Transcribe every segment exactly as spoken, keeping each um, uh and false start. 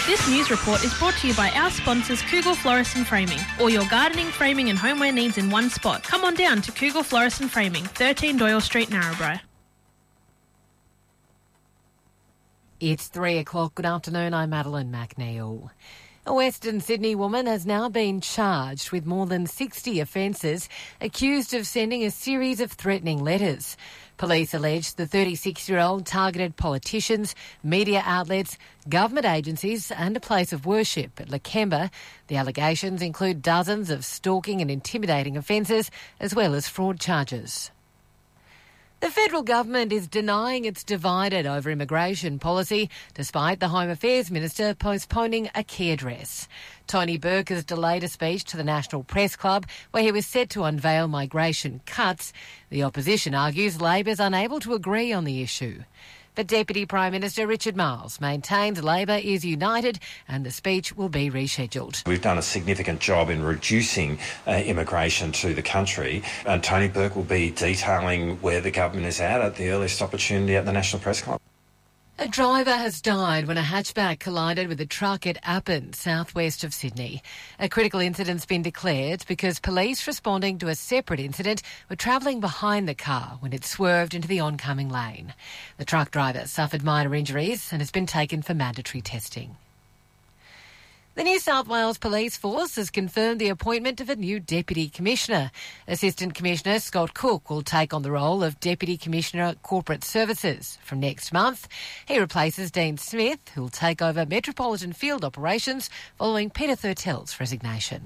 This news report is brought to you by our sponsors Kugel Florist and Framing. All your gardening, framing and homeware needs in one spot. Come on down to Kugel Florist and Framing, thirteen Doyle Street, Narrabri. It's three o'clock. Good afternoon. I'm Madeline McNeil. A Western Sydney woman has now been charged with more than sixty offences, accused of sending a series of threatening letters. Police allege the thirty-six-year-old targeted politicians, media outlets, government agencies and a place of worship at Lakemba. The allegations include dozens of stalking and intimidating offences, as well as fraud charges. The federal government is denying it's divided over immigration policy, despite the Home Affairs Minister postponing a key address. Tony Burke has delayed a speech to the National Press Club where he was set to unveil migration cuts. The opposition argues Labor's unable to agree on the issue. But Deputy Prime Minister Richard Marles maintains Labor is united and the speech will be rescheduled. We've done a significant job in reducing uh, immigration to the country, and Tony Burke will be detailing where the government is at at the earliest opportunity at the National Press Club. A driver has died when a hatchback collided with a truck at Appin, southwest of Sydney. A critical incident's been declared because police responding to a separate incident were travelling behind the car when it swerved into the oncoming lane. The truck driver suffered minor injuries and has been taken for mandatory testing. The New South Wales Police Force has confirmed the appointment of a new Deputy Commissioner. Assistant Commissioner Scott Cook will take on the role of Deputy Commissioner Corporate Services from next month. He replaces Dean Smith, who will take over Metropolitan Field Operations following Peter Thurtell's resignation.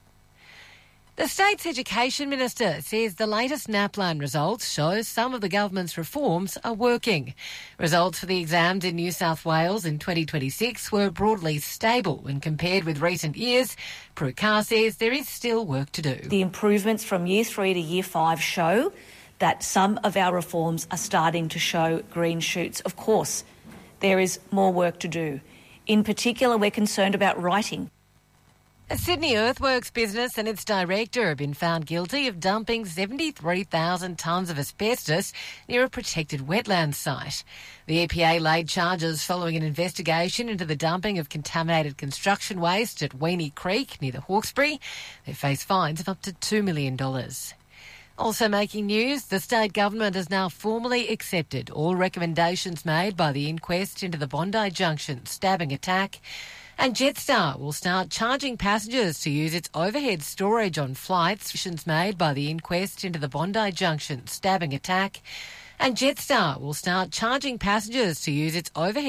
The state's Education Minister says the latest NAPLAN results show some of the government's reforms are working. Results for the exams in New South Wales in twenty twenty-six were broadly stable when compared with recent years. Prue Carr says there is still work to do. The improvements from year three to year five show that some of our reforms are starting to show green shoots. Of course, there is more work to do. In particular, we're concerned about writing. A Sydney earthworks business and its director have been found guilty of dumping seventy-three thousand tonnes of asbestos near a protected wetland site. The E P A laid charges following an investigation into the dumping of contaminated construction waste at Weenie Creek near the Hawkesbury. They face fines of up to two million dollars. Also making news, the state government has now formally accepted all recommendations made by the inquest into the Bondi Junction stabbing attack. And Jetstar will start charging passengers to use its overhead storage on flights. Decisions made by the inquest into the Bondi Junction stabbing attack. And Jetstar will start charging passengers to use its overhead